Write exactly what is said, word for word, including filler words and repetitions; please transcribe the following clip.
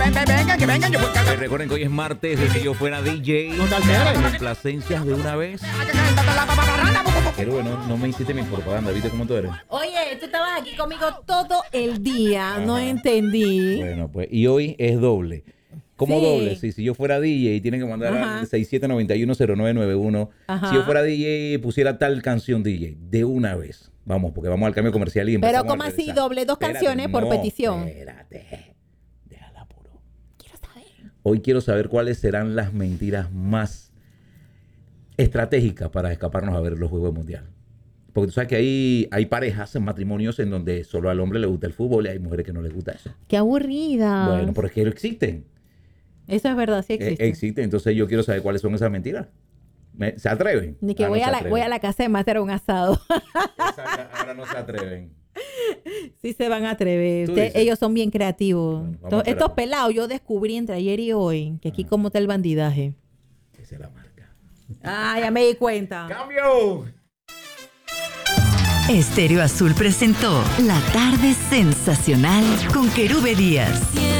vengan, que vengan. Yo voy Eh, recuerden que hoy es martes de Si Yo Fuera D J. No te alteres. Complacencias de una vez. Pero no, no me hiciste mi propaganda, ¿viste cómo tú eres? Oye, tú estabas aquí conmigo todo el día, Ajá. no entendí. Bueno, pues, y hoy es doble. ¿Cómo Sí. doble? Sí, si yo fuera D J, tienen que mandar Ajá. al seis siete nueve uno cero nueve nueve uno. Ajá. Si yo fuera D J, pusiera tal canción D J, de una vez. Vamos, porque vamos al cambio comercial y empezamos. Pero ¿cómo a así? regresar. Doble dos Espérate, canciones por no, petición. Espérate. Déjala puro. Quiero saber. Hoy quiero saber cuáles serán las mentiras más estratégicas para escaparnos a ver los Juegos Mundiales. Porque tú sabes que hay, hay parejas en matrimonios en donde solo al hombre le gusta el fútbol y hay mujeres que no les gusta eso. Qué aburrida. Bueno, pero es que existen. Eso es verdad, sí existe. Eh, existen, entonces yo quiero saber cuáles son esas mentiras. ¿Me- ¿Se atreven? Ni que Ah, no voy, se a la, atreven. voy a la casa de Master a un asado. Esa- ahora no se atreven. Sí se van a atrever. Tú Usted- dices. ellos son bien creativos. Bueno, vamos a To- esperar. Estos pelados yo descubrí entre ayer y hoy que aquí Ajá. como está el bandidaje. Esa es la marca. Ah, ya me di cuenta. ¡Cambio! Estéreo Azul presentó La Tarde Sensacional con Querube Díaz.